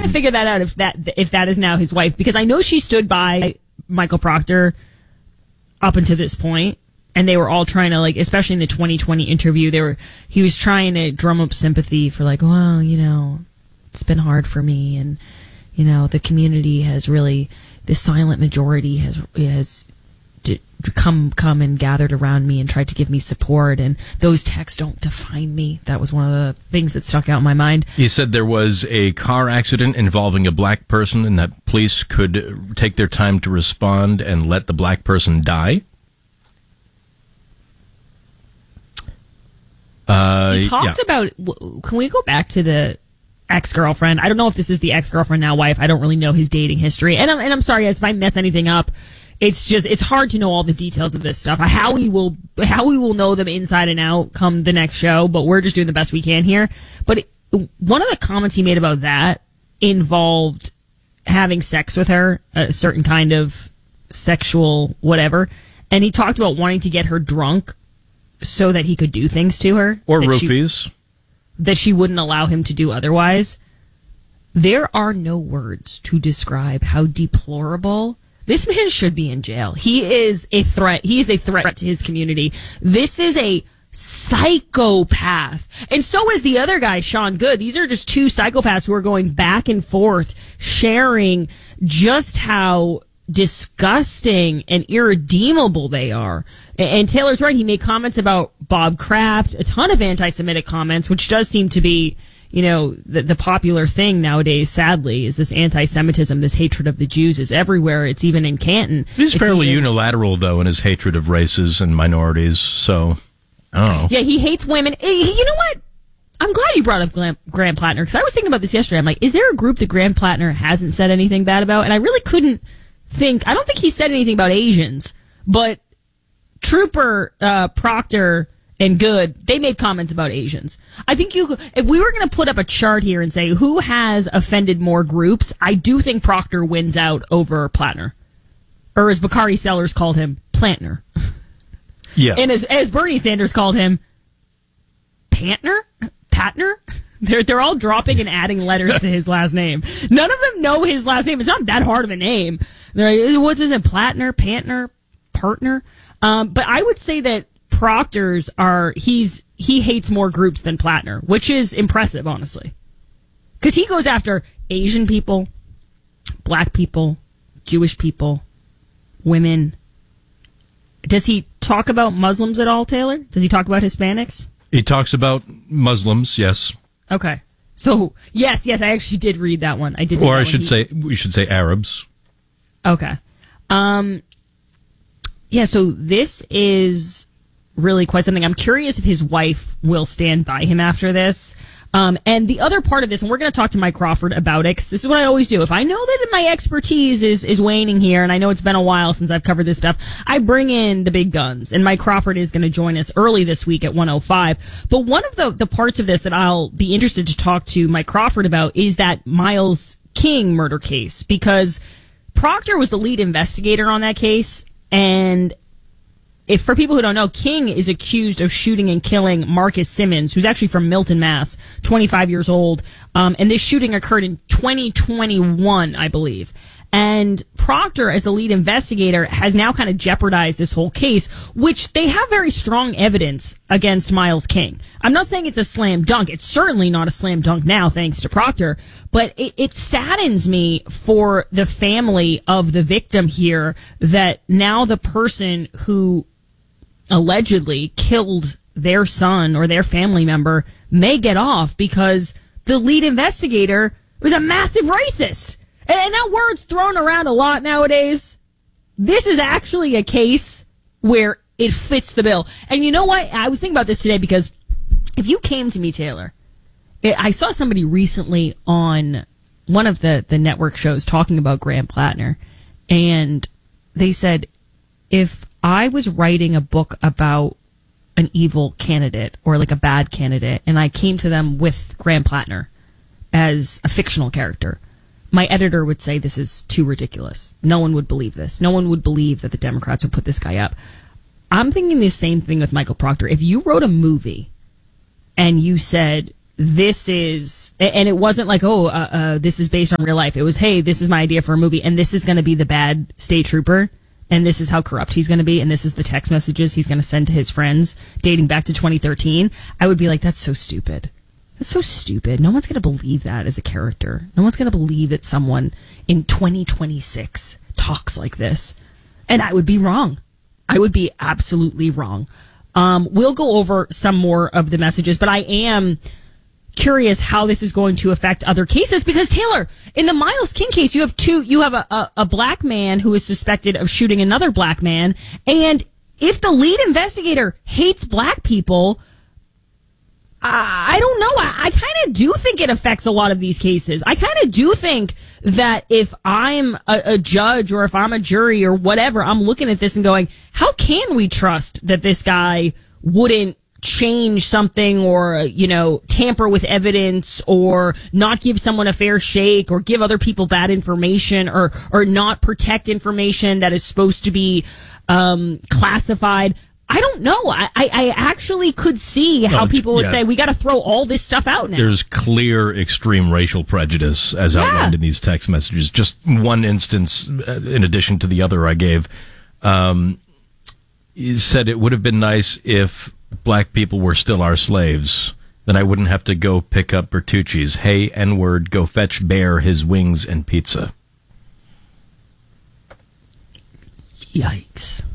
to figure that out if that is now his wife, because I know she stood by Michael Proctor up until this point, and they were all trying to, like, especially in the 2020 interview, he was trying to drum up sympathy for, like, well, you know, it's been hard for me, and, you know, the community has really, the silent majority has come and gathered around me and tried to give me support, and those texts don't define me. That was one of the things that stuck out in my mind. He said there was a car accident involving a black person and that police could take their time to respond and let the black person die. He talked about, can we go back to the ex-girlfriend? I don't know if this is the ex-girlfriend, now wife. I don't really know his dating history. And I'm sorry, guys, if I mess anything up. It's hard to know all the details of this stuff. How we will know them inside and out come the next show, but we're just doing the best we can here. But one of the comments he made about that involved having sex with her, a certain kind of sexual whatever, and he talked about wanting to get her drunk so that he could do things to her. Or roofies. That she wouldn't allow him to do otherwise. There are no words to describe how deplorable. This man should be in jail. He is a threat. He is a threat to his community. This is a psychopath. And so is the other guy, Sean Good. These are just two psychopaths who are going back and forth, sharing just how disgusting and irredeemable they are. And Taylor's right. He made comments about Bob Kraft, a ton of anti-Semitic comments, which does seem to be, you know, the popular thing nowadays, sadly, is this anti-Semitism, this hatred of the Jews is everywhere. It's even in Canton. He's fairly unilateral, though, in his hatred of races and minorities, so, I don't know. Yeah, he hates women. You know what? I'm glad you brought up Graham Plattner, because I was thinking about this yesterday. I'm like, is there a group that Graham Plattner hasn't said anything bad about? And I really couldn't think. I don't think he said anything about Asians, but Trooper Proctor and Good, they made comments about Asians. I think if we were going to put up a chart here and say who has offended more groups, I do think Proctor wins out over Plattner. Or as Bakari Sellers called him, Plantner. Yeah. And as Bernie Sanders called him, Patner? They're all dropping and adding letters to his last name. None of them know his last name. It's not that hard of a name. They're like, what's his name? Plattner? Pantner? Partner? But I would say that Proctor's he hates more groups than Plattner, which is impressive, honestly. Because he goes after Asian people, black people, Jewish people, women. Does he talk about Muslims at all, Taylor? Does he talk about Hispanics? He talks about Muslims, yes. Okay. So, yes, I actually did read that one. I did. Or we should say Arabs. Okay. Yeah, so this is really quite something. I'm curious if his wife will stand by him after this. And the other part of this, and we're going to talk to Mike Crawford about it, because this is what I always do. If I know that my expertise is waning here, and I know it's been a while since I've covered this stuff, I bring in the big guns. And Mike Crawford is going to join us early this week at 1:05. But one of the parts of this that I'll be interested to talk to Mike Crawford about is that Miles King murder case, because Proctor was the lead investigator on that case. And if for people who don't know, King is accused of shooting and killing Marcus Simmons, who's actually from Milton, Mass., 25 years old. And this shooting occurred in 2021, I believe. And Proctor, as the lead investigator, has now kind of jeopardized this whole case, which they have very strong evidence against Miles King. I'm not saying it's a slam dunk. It's certainly not a slam dunk now, thanks to Proctor. But it saddens me for the family of the victim here that now the person who allegedly killed their son or their family member may get off because the lead investigator was a massive racist. And that word's thrown around a lot nowadays. This is actually a case where it fits the bill. And you know what? I was thinking about this today because if you came to me, Taylor, I saw somebody recently on one of the network shows talking about Graham Plattner, and they said, if I was writing a book about an evil candidate or like a bad candidate, and I came to them with Graham Plattner as a fictional character, my editor would say this is too ridiculous. No one would believe this. No one would believe that the Democrats would put this guy up. I'm thinking the same thing with Michael Proctor. If you wrote a movie and you said, this is, and it wasn't like, this is based on real life. It was, hey, this is my idea for a movie, and this is going to be the bad state trooper, and this is how corrupt he's going to be, and this is the text messages he's going to send to his friends dating back to 2013. I would be like, that's so stupid. That's so stupid. No one's going to believe that as a character. No one's going to believe that someone in 2026 talks like this. And I would be wrong. I would be absolutely wrong. We'll go over some more of the messages, but I am curious how this is going to affect other cases, because Taylor, in the Miles King case, you have a black man who is suspected of shooting another black man. And if the lead investigator hates black people, I don't know. I kind of do think it affects a lot of these cases. I kind of do think that if I'm a judge or if I'm a jury or whatever, I'm looking at this and going, how can we trust that this guy wouldn't change something or, tamper with evidence or not give someone a fair shake or give other people bad information or not protect information that is supposed to be classified? I don't know. I actually could see how people would say, we got to throw all this stuff out now. There's clear extreme racial prejudice as outlined in these text messages. Just one instance, in addition to the other I gave, he said it would have been nice if black people were still our slaves. Then I wouldn't have to go pick up Bertucci's. Hey, N-word, go fetch Bear his wings and pizza. Yikes.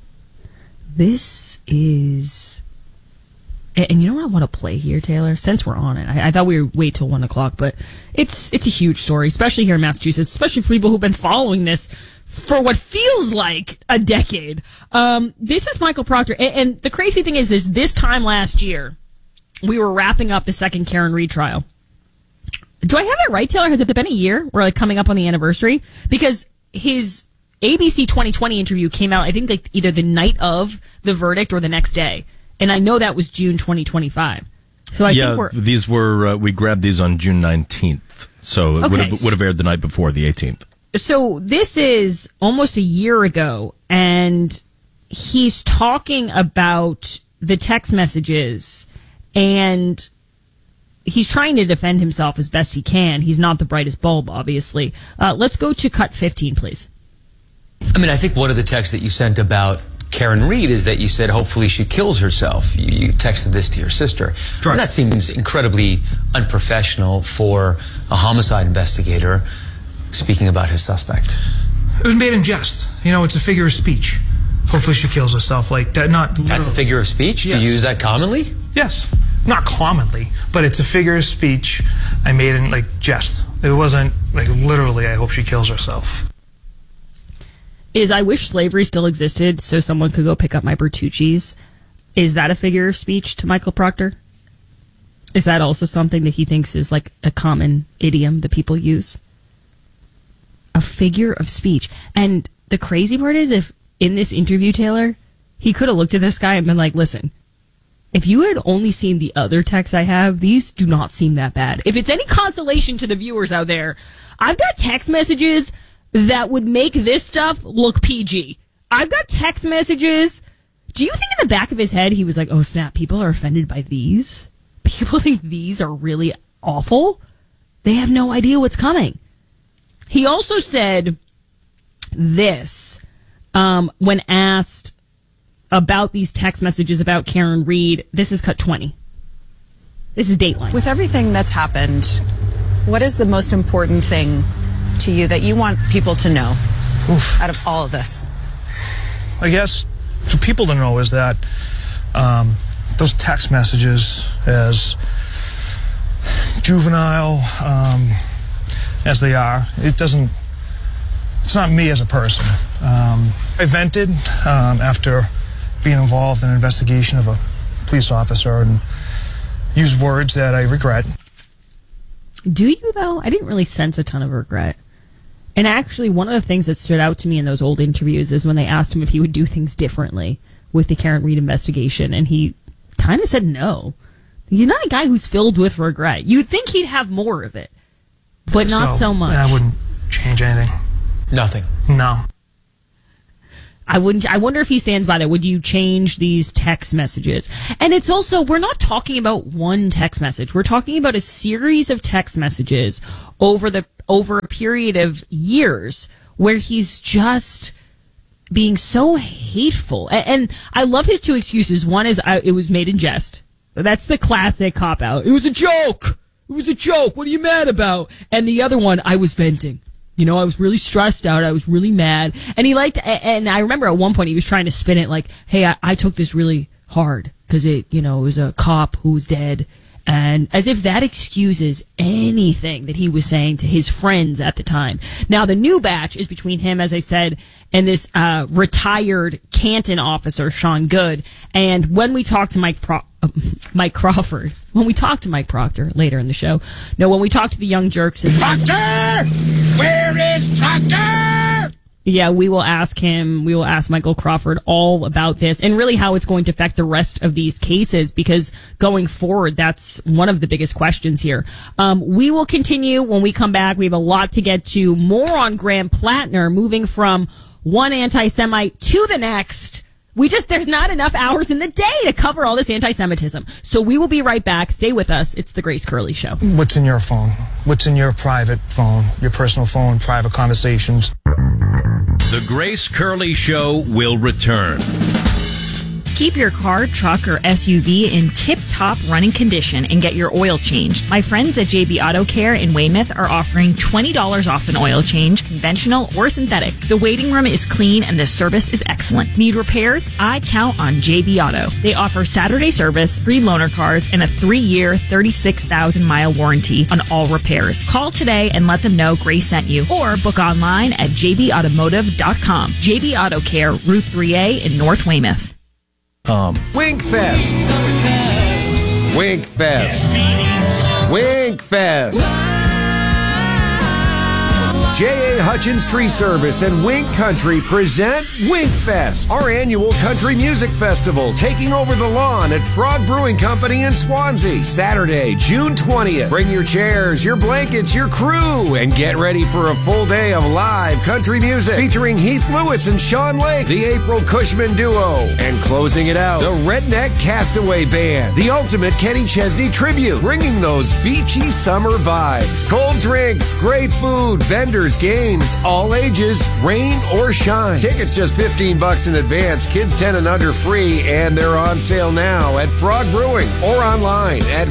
This is, and you know what I want to play here, Taylor? Since we're on it, I thought we would wait till 1 o'clock, but it's a huge story, especially here in Massachusetts, especially for people who've been following this for what feels like a decade. This is Michael Proctor, and the crazy thing is this time last year, we were wrapping up the second Karen Read trial. Do I have that right, Taylor? Has it been a year? We're coming up on the anniversary? Because his ABC 2020 interview came out, I think, either the night of the verdict or the next day. And I know that was June 2025. So I think these were, we grabbed these on June 19th. So it would have aired the night before, the 18th. So this is almost a year ago, and he's talking about the text messages, and he's trying to defend himself as best he can. He's not the brightest bulb, obviously. Let's go to cut 15, please. I think one of the texts that you sent about Karen Read is that you said hopefully she kills herself. You texted this to your sister. Right. And that seems incredibly unprofessional for a homicide investigator speaking about his suspect. It was made in jest. It's a figure of speech. Hopefully she kills herself. That's a figure of speech? Yes. Do you use that commonly? Yes. Not commonly, but it's a figure of speech I made in jest. It wasn't literally I hope she kills herself. Is I wish slavery still existed so someone could go pick up my Bertucci's. Is that a figure of speech to Michael Proctor? Is that also something that he thinks is a common idiom that people use? A figure of speech. And the crazy part is, if in this interview, Taylor, he could have looked at this guy and been like, listen, if you had only seen the other texts I have, these do not seem that bad. If it's any consolation to the viewers out there, I've got text messages that would make this stuff look PG. I've got text messages. Do you think in the back of his head he was like, oh snap, people are offended by these? People think these are really awful? They have no idea what's coming. He also said this when asked about these text messages about Karen Read. This is cut 20. This is Dateline. With everything that's happened, what is the most important thing to you that you want people to know out of all of this? I guess for people to know is that those text messages, as juvenile as they are, it's not me as a person. I vented after being involved in an investigation of a police officer and used words that I regret. Do you, though? I didn't really sense a ton of regret. And actually, one of the things that stood out to me in those old interviews is when they asked him if he would do things differently with the Karen Read investigation, and he kind of said no. He's not a guy who's filled with regret. You'd think he'd have more of it, but not so much. I wouldn't change anything. Nothing. No. I wonder if he stands by that. Would you change these text messages? And it's also, we're not talking about one text message. We're talking about a series of text messages over a period of years where he's just being so hateful. And I love his two excuses. One is it was made in jest. That's the classic cop-out. It was a joke. It was a joke. What are you mad about? And the other one, I was venting. I was really stressed out. I was really mad. And and I remember at one point he was trying to spin it like, hey, I took this really hard because it was a cop who was dead. And as if that excuses anything that he was saying to his friends at the time. Now, the new batch is between him, as I said, and this retired Canton officer, Sean Good. And when we talk to Mike Crawford, when we talk to Mike Proctor later in the show, when we talk to the young jerks... Proctor! Where is Proctor? Yeah, we will ask Michael Crawford all about this and really how it's going to affect the rest of these cases, because going forward, that's one of the biggest questions here. We will continue when we come back. We have a lot to get to. More on Graham Plattner, moving from one anti-Semite to the next. There's not enough hours in the day to cover all this anti-Semitism. So we will be right back. Stay with us. It's the Grace Curley Show. What's in your phone? What's in your private phone, your personal phone, private conversations? The Grace Curley Show will return. Keep your car, truck, or SUV in tip-top running condition and get your oil changed. My friends at JB Auto Care in Weymouth are offering $20 off an oil change, conventional or synthetic. The waiting room is clean and the service is excellent. Need repairs? I count on JB Auto. They offer Saturday service, free loaner cars, and a 3-year, 36,000-mile warranty on all repairs. Call today and let them know Grace sent you, or book online at jbautomotive.com. JB Auto Care, Route 3A in North Weymouth. Winkfest. Winkfest. Winkfest. J.A. Hutchins Tree Service and Wink Country present Winkfest, our annual country music festival, taking over the lawn at Frog Brewing Company in Swansea, Saturday, June 20th. Bring your chairs, your blankets, your crew, and get ready for a full day of live country music featuring Heath Lewis and Sean Lake, the April Cushman Duo, and closing it out, the Redneck Castaway Band, the ultimate Kenny Chesney tribute, bringing those beachy summer vibes. Cold drinks, great food, vendors, games, all ages, rain or shine. Tickets just $15 in advance, kids 10 and under free, and they're on sale now at Frog Brewing or online at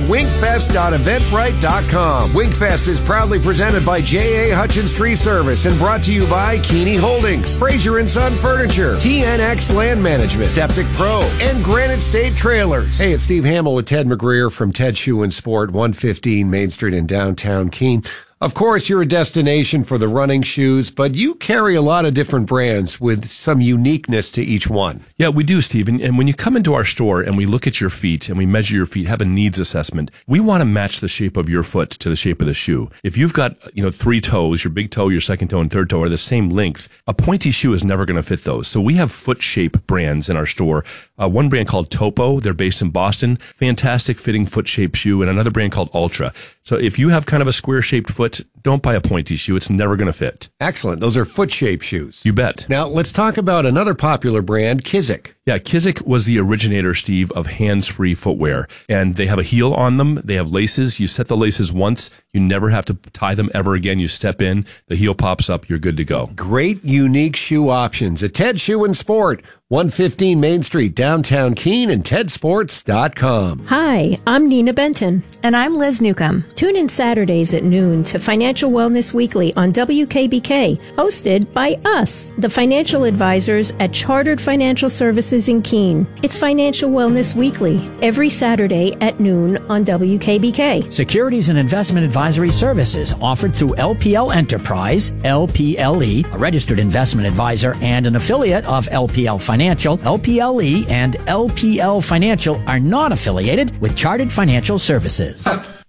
winkfest.eventbrite.com. Winkfest is proudly presented by J.A. Hutchins Tree Service and brought to you by Keeney Holdings, Fraser & Son Furniture, TNX Land Management, Septic Pro, and Granite State Trailers. Hey, it's Steve Hamill with Ted McGreer from Ted Shoe and Sport, 115 Main Street in downtown Keene. Of course, you're a destination for the running shoes, but you carry a lot of different brands with some uniqueness to each one. Yeah, we do, Steve. And when you come into our store and we look at your feet and we measure your feet, have a needs assessment, we want to match the shape of your foot to the shape of the shoe. If you've got, 3 toes, your big toe, your second toe, and third toe are the same length, a pointy shoe is never going to fit those. So we have foot shape brands in our store. One brand called Topo, they're based in Boston, fantastic fitting foot shape shoe, and another brand called Ultra. So if you have kind of a square shaped foot, don't buy a pointy shoe. It's never going to fit. Excellent. Those are foot-shaped shoes. You bet. Now, let's talk about another popular brand, Kizik. Yeah, Kizik was the originator, Steve, of hands-free footwear. And they have a heel on them. They have laces. You set the laces once. You never have to tie them ever again. You step in, the heel pops up, you're good to go. Great, unique shoe options at Ted Shoe and Sport, 115 Main Street, downtown Keene, and tedsports.com. Hi, I'm Nina Benton. And I'm Liz Newcomb. Tune in Saturdays at noon to Financial Wellness Weekly on WKBK, hosted by us, the financial advisors at Chartered Financial Services in Keene. It's Financial Wellness Weekly, every Saturday at noon on WKBK. Securities and investment advisory services offered through LPL Enterprise, LPLE, a registered investment advisor and an affiliate of LPL Financial. LPLE and LPL Financial are not affiliated with Chartered Financial Services.